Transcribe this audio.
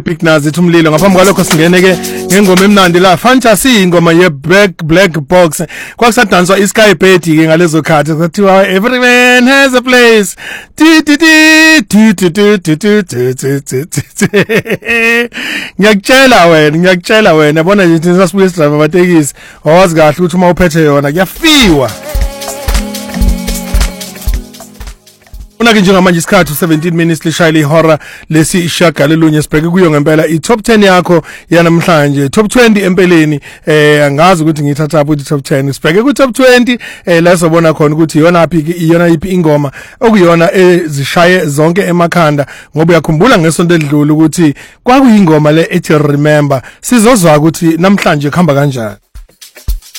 Big Nazi Umlilo ngaphambi kwalokho singene ke ngengoma emnandi la Fantasy ingoma ye Black Box kwakusadanswa iSky Bed ke ngalezo khathi kuthiwa every man has a place ngiyakutshela wena yabona nje sasibuye driver batekisi awazi kahle ukuthi uma uphethe yona kuyafiwa Unake njengamanje isikhathi 17 minutes lishayile ihora lesi ishagalolunye sibheke kuyo ngempela iTop 10 yakho yanamhlanje Top 20 empeleni angazi ukuthi ngithatha uphi iTop 10 sibheke ku Top 20 la sobona khona ukuthi iyona iphi ingoma okuyona ezishaye zonke emakhanda ngoba uyakhumbula ngesonto edlule ukuthi kwakuyingoma le ethi remember sizozwa ukuthi namhlanje khamba kanjani